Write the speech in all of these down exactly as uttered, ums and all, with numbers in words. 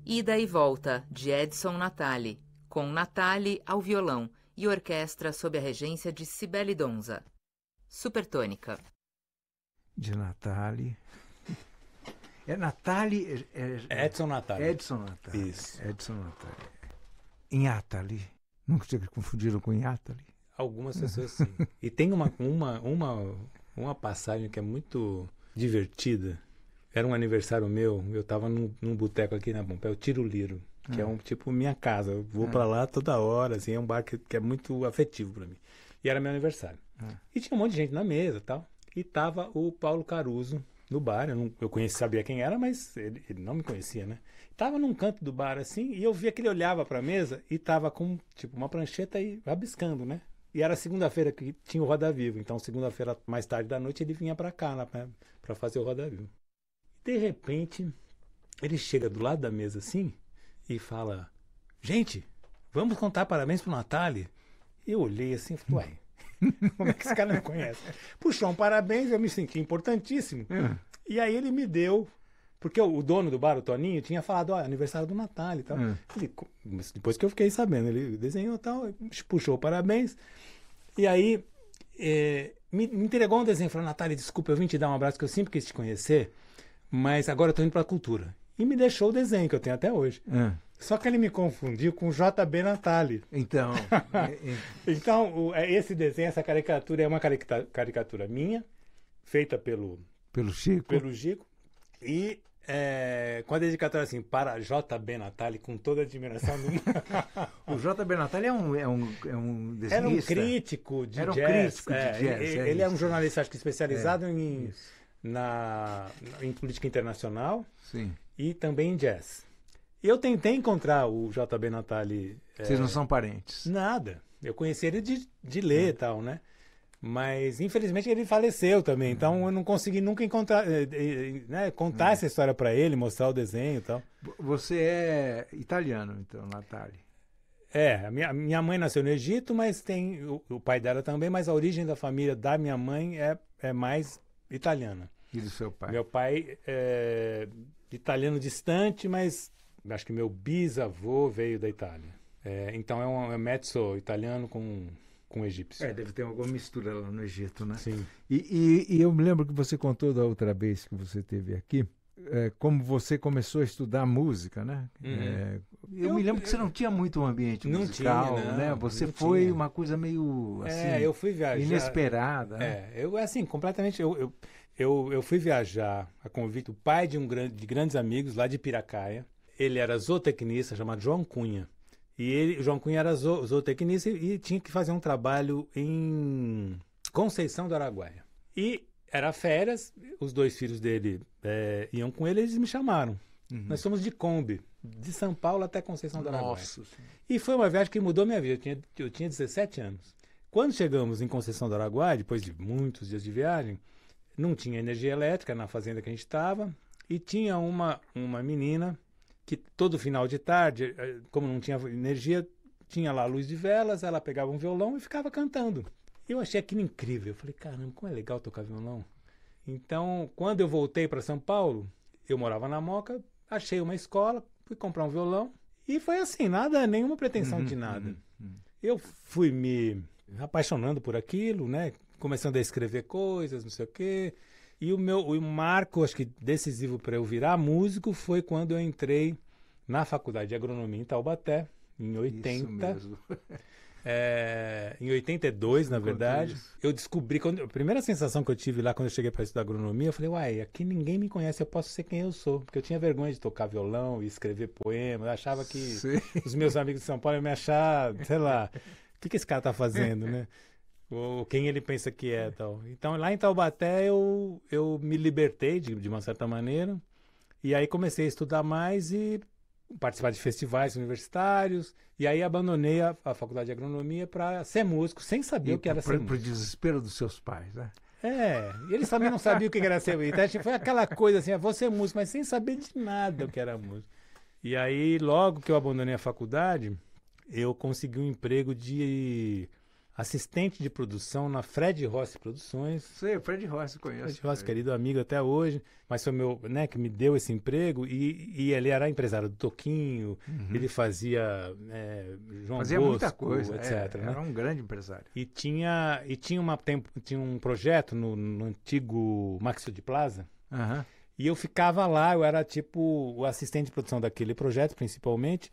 Ida e Volta, de Edson Natali, com Natali ao violão e orquestra sob a regência de Cibele Donza. Supertônica. De Natali. É Natali... É, é, Edson Natali. Edson Natali. Isso. Edson Natali. Inhatali. Nunca se confundiram com Inhatali? Algumas pessoas sim. E tem uma, uma, uma, uma passagem que é muito divertida. Era um aniversário meu, eu estava num, num boteco aqui na Pompéu, Tiro Liro, que ah. é um tipo minha casa. Eu vou ah. para lá toda hora, assim, é um bar que, que é muito afetivo para mim. E era meu aniversário. Ah. E tinha um monte de gente na mesa e tal. E tava o Paulo Caruso no bar. Eu, não, eu conheci, sabia quem era, mas ele, ele não me conhecia, né? Tava num canto do bar assim, e eu via que ele olhava para a mesa e tava com tipo uma prancheta e rabiscando, né? E era segunda-feira que tinha o Roda Viva. Então, segunda-feira, mais tarde da noite, ele vinha para cá, para fazer o Roda Viva. De repente, ele chega do lado da mesa assim e fala: gente, vamos contar parabéns pro Natali. Eu olhei assim e falei: uai, como é que esse cara não me conhece? Puxou um parabéns, eu me senti importantíssimo. Uhum. E aí ele me deu, porque o, o dono do bar, o Toninho, tinha falado: ó, aniversário do Natali e tal. Uhum. Ele, depois que eu fiquei sabendo, ele desenhou e tal, puxou o parabéns. E aí é, me, me entregou um desenho, falou: Natali, desculpa, eu vim te dar um abraço, que eu sempre quis te conhecer, mas agora eu tô indo pra cultura. E me deixou o desenho que eu tenho até hoje. É. Só que ele me confundiu com J B Natali. Então... então, o, esse desenho, essa caricatura é uma caricatura, caricatura minha, feita pelo... Pelo Chico. Pelo Chico. E é, com a dedicatória assim, para J B Natali, com toda a admiração do... O J B Natali é um, é um, é um desenhista. Era um crítico de Era um jazz. crítico de é, jazz. Ele, é ele é um jornalista, acho que especializado é, em... Na, em política internacional. Sim. E também em jazz. E eu tentei encontrar o J B Natali. Vocês é, não são parentes? Nada. Eu conheci ele de, de ler e é. tal, né? Mas, infelizmente, ele faleceu também. Então, eu não consegui nunca encontrar, né, contar é. essa história para ele, mostrar o desenho e tal. Você é italiano, então, Natali? É, a minha, minha mãe nasceu no Egito, mas tem o, o pai dela também, mas a origem da família da minha mãe é, é mais italiana. E do seu pai? Meu pai é italiano distante, mas acho que meu bisavô veio da Itália. É, então é um, é um mezzo italiano com, com egípcio. É, deve ter alguma mistura lá no Egito, né? Sim. E, e, e eu me lembro que você contou da outra vez que você esteve aqui, é, como você começou a estudar música, né? Uhum. É, eu, eu me lembro eu, que você não tinha muito um ambiente não musical, tinha, não, né? Você foi tinha. Uma coisa meio assim, é, eu fui viajar, inesperada. É, né? eu assim, completamente... Eu, eu, eu, eu fui viajar a convite do pai de, um, de grandes amigos lá de Piracaia. Ele era zootecnista, chamado João Cunha. E ele, o João Cunha era zo, zootecnista e, e tinha que fazer um trabalho em Conceição do Araguaia. E era férias, os dois filhos dele é, iam com ele, eles me chamaram. Uhum. Nós fomos de Kombi, de São Paulo até Conceição do Araguaia. Nossa. E foi uma viagem que mudou minha vida. Eu tinha, eu tinha dezessete anos. Quando chegamos em Conceição do Araguaia, depois de muitos dias de viagem, não tinha energia elétrica na fazenda que a gente estava, e tinha uma, uma menina que todo final de tarde, como não tinha energia, tinha lá a luz de velas, ela pegava um violão e ficava cantando. Eu achei aquilo incrível. Eu falei: caramba, como é legal tocar violão. Então, quando eu voltei para São Paulo, eu morava na Moca, achei uma escola, fui comprar um violão, e foi assim, nada, nenhuma pretensão uhum, de nada. Uhum, uhum. Eu fui me apaixonando por aquilo, né? Começando a escrever coisas, não sei o quê. E o meu o marco, acho que decisivo para eu virar músico, foi quando eu entrei na Faculdade de Agronomia em Taubaté, em oitenta. Isso mesmo. É, em oitenta e dois, na verdade. Eu descobri, quando, a primeira sensação que eu tive lá quando eu cheguei para estudar agronomia, eu falei: uai, aqui ninguém me conhece, eu posso ser quem eu sou. Porque eu tinha vergonha de tocar violão e escrever poemas. Eu achava que Sim. os meus amigos de São Paulo iam me achar, sei lá, o que, que esse cara tá fazendo, né? Ou quem ele pensa que é, tal. Então, lá em Taubaté, eu, eu me libertei, de, de uma certa maneira, e aí comecei a estudar mais e participar de festivais universitários, e aí abandonei a, a faculdade de agronomia para ser músico, sem saber e o que era pra, ser músico. Para o desespero dos seus pais, né? É, eles também não sabiam o que era ser músico. Então, foi aquela coisa assim: vou ser músico, mas sem saber de nada o que era músico. E aí, logo que eu abandonei a faculdade, eu consegui um emprego de assistente de produção na Fred Rossi Produções. Sei, Fred Rossi conheço. Fred Rossi, é. querido amigo até hoje, mas foi meu, né, que me deu esse emprego e, e ele era empresário do Toquinho, uhum. ele fazia é, João fazia Bosco, muita coisa, etcétera. É, né? Era um grande empresário. E tinha, e tinha, uma, tem, tinha um projeto no, no antigo Maxio de Plaza, uhum. e eu ficava lá, eu era tipo o assistente de produção daquele projeto, principalmente.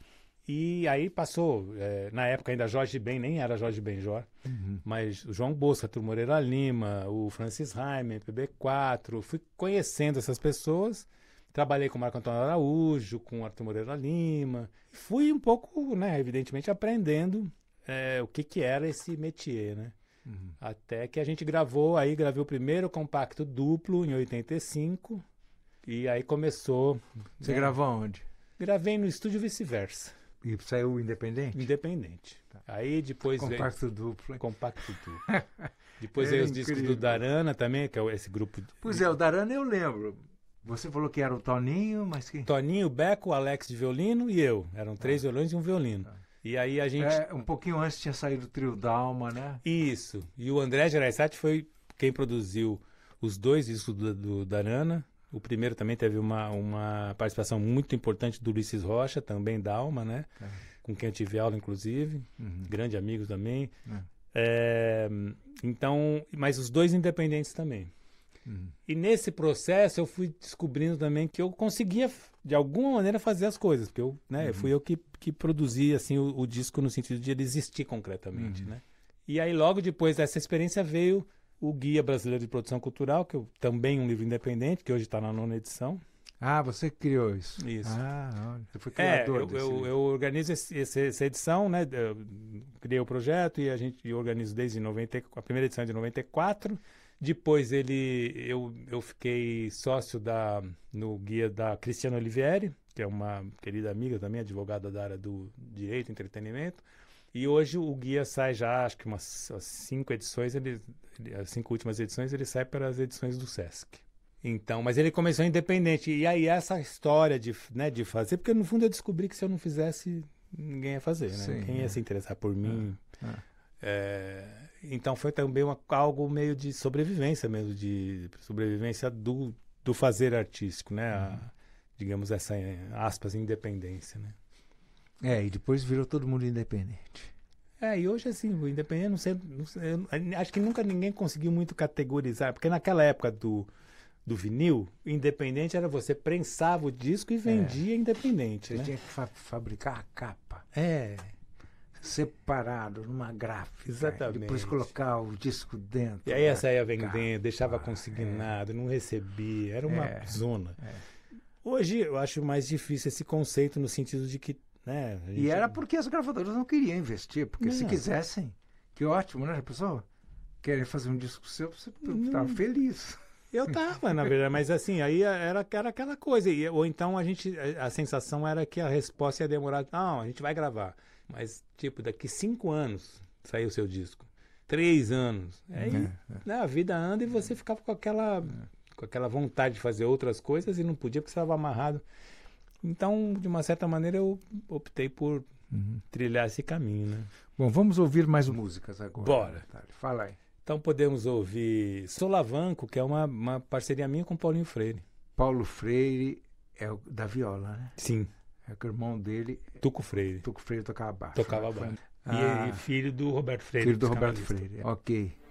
E aí passou, é, na época ainda Jorge Ben, nem era Jorge Benjor, uhum. mas o João Bosco, Arthur Moreira Lima, o Francis Raime, P B quatro, fui conhecendo essas pessoas, trabalhei com o Marco Antônio Araújo, com o Arthur Moreira Lima, fui um pouco, né, evidentemente, aprendendo é, o que, que era esse métier, né? Uhum. Até que a gente gravou, aí gravei o primeiro compacto duplo em oitenta e cinco, e aí começou... Você né, gravou onde? Gravei no estúdio Vice-Versa. E saiu independente? Independente. Tá. Aí depois compacto veio... duplo. Compacto duplo. Depois veio os incrível. discos do Darana também, que é esse grupo... De... Pois é, o Darana eu lembro. Você falou que era o Toninho, mas que... Toninho, Beco, o Alex de violino e eu. Eram três ah. violões e um violino. Ah. E aí a gente... É, um pouquinho antes tinha saído o Trio Dalma, né? Isso. E o André Gereissati foi quem produziu os dois discos do, do Darana. O primeiro também teve uma, uma participação muito importante do Ulisses Rocha, também da Alma, né? É. Com quem eu tive aula, inclusive. Uhum. Grande amigo também. É. É, então, mas os dois independentes também. Uhum. E nesse processo eu fui descobrindo também que eu conseguia, de alguma maneira, fazer as coisas. Porque eu, né, uhum. fui eu que, que produzi assim, o, o disco no sentido de ele existir concretamente. Uhum. Né? E aí, logo depois dessa experiência, veio... o Guia Brasileiro de Produção Cultural, que eu, também um livro independente, que hoje está na nona edição. Ah, você criou isso? Isso. Ah, olha, você foi criador é, eu, desse eu, livro. eu organizo esse, esse, essa edição, né? Eu criei o projeto e a gente eu organizo desde noventa, a primeira edição é de noventa e quatro. Depois ele, eu, eu fiquei sócio da, no guia da Cristiana Olivieri, que é uma querida amiga também, advogada da área do direito e entretenimento. E hoje o guia sai já, acho que umas cinco edições, ele, as cinco últimas edições, ele sai para as edições do Sesc. Então, mas ele começou independente. E aí essa história de, né, de fazer, porque no fundo eu descobri que se eu não fizesse, ninguém ia fazer, né? Sim, Quem ia é. se interessar por mim. É, é. É, então foi também uma, algo meio de sobrevivência mesmo, de sobrevivência do, do fazer artístico, né? Uhum. A, digamos essa, aspas, independência, né? É, e depois virou todo mundo independente. É, e hoje assim, o independente, não sei, não sei, acho que nunca ninguém conseguiu muito categorizar, porque naquela época do, do vinil, independente era você prensava o disco e vendia é. independente. Você né? tinha que fa fabricar a capa. É. Separado, numa gráfica. Exatamente. Depois colocar o disco dentro. E aí essa ia vendendo, deixava consignado, é. não recebia, era uma é. zona. É. Hoje eu acho mais difícil esse conceito no sentido de que Né? Gente... E era porque as gravadoras não queriam investir, porque não. se quisessem, que ótimo, né? A pessoa querem fazer um disco seu, você estava feliz. Eu tava, na verdade, mas assim, aí era, era aquela coisa, e, ou então a gente, a, a sensação era que a resposta ia demorar, não, a gente vai gravar, mas tipo, daqui cinco anos saiu o seu disco, três anos, aí é, é. Né, a vida anda e você ficava com aquela, é. com aquela vontade de fazer outras coisas e não podia porque você estava amarrado. Então, de uma certa maneira, eu optei por uhum. trilhar esse caminho, né? Bom, vamos ouvir mais músicas agora. Bora. Fala aí. Então, podemos ouvir Solavanco, que é uma, uma parceria minha com Paulinho Freire. Paulo Freire é o da viola, né? Sim. É que o irmão dele... Tuco Freire. Tuco Freire tocava baixo. Tocava baixo. Ah. E, e filho do Roberto Freire. Filho do Roberto Freire. Ok.